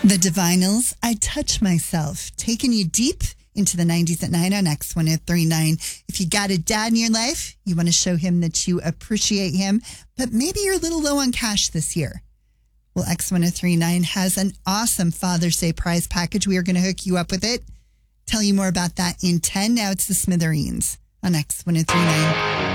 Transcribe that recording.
The Divinals, I Touch Myself, taking you deep into the 90s at 9 on X1039. If you got a dad in your life, you want to show him that you appreciate him, but maybe you're a little low on cash this year. Well, X1039 has an awesome Father's Day prize package. We are going to hook you up with it. Tell you more about that in 10. Now it's the Smithereens on X1039.